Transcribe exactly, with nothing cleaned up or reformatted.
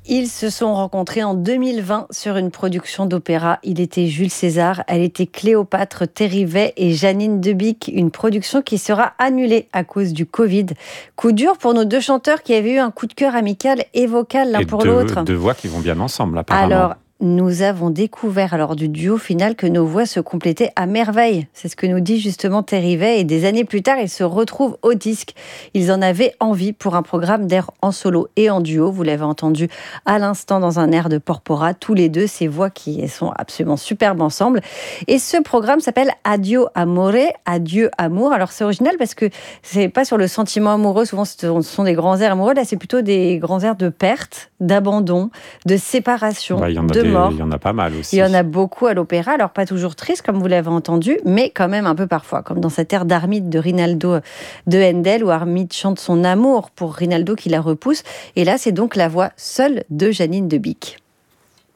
Ils se sont rencontrés en deux mille vingt sur une production d'opéra. Il était Jules César, elle était Cléopâtre, Terrivet et Janine Debic. Une production qui sera annulée à cause du Covid. Coup dur pour nos deux chanteurs qui avaient eu un coup de cœur amical et vocal l'un Et pour deux, l'autre. deux voix qui vont bien ensemble, apparemment. Alors, nous avons découvert lors du duo final que nos voix se complétaient à merveille. C'est ce que nous dit justement Terrivet. Et des années plus tard, ils se retrouvent au disque. Ils en avaient envie pour un programme d'air en solo et en duo. Vous l'avez entendu à l'instant dans un air de Porpora. Tous les deux, ces voix qui sont absolument superbes ensemble. Et ce programme s'appelle Addio Amore, Adieu Amour. Alors c'est original parce que c'est pas sur le sentiment amoureux. Souvent, ce sont des grands airs amoureux. Là, c'est plutôt des grands airs de perte, d'abandon, de séparation, Bah, il y en a de des- mort. il y en a pas mal aussi. Il y en a beaucoup à l'opéra, alors pas toujours triste comme vous l'avez entendu, mais quand même un peu parfois, comme dans cette air d'Armide de Rinaldo de Handel, où Armide chante son amour pour Rinaldo qui la repousse. Et là, c'est donc la voix seule de Janine Debic.